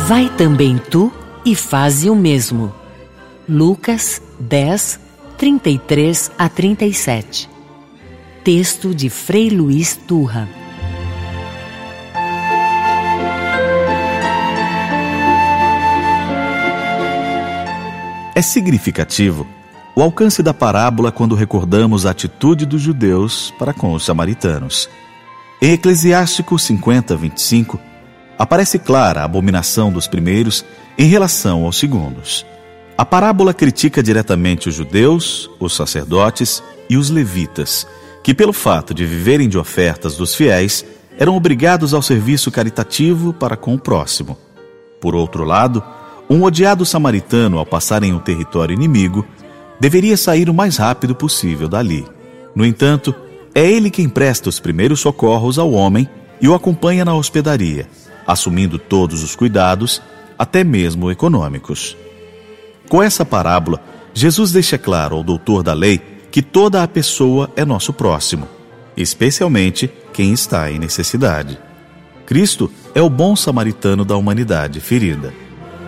Vai também tu e faze o mesmo. Lucas 10, 33 a 37. Texto de Frei Luiz Turra. É significativo o alcance da parábola quando recordamos a atitude dos judeus para com os samaritanos. Em Eclesiástico 50, 25, aparece clara a abominação dos primeiros em relação aos segundos. A parábola critica diretamente os judeus, os sacerdotes e os levitas, que pelo fato de viverem de ofertas dos fiéis, eram obrigados ao serviço caritativo para com o próximo. Por outro lado, um odiado samaritano, ao passar em um território inimigo, deveria sair o mais rápido possível dali. No entanto, é ele quem presta os primeiros socorros ao homem e o acompanha na hospedaria, assumindo todos os cuidados, até mesmo econômicos. Com essa parábola, Jesus deixa claro ao doutor da lei que toda a pessoa é nosso próximo, especialmente quem está em necessidade. Cristo é o bom samaritano da humanidade ferida.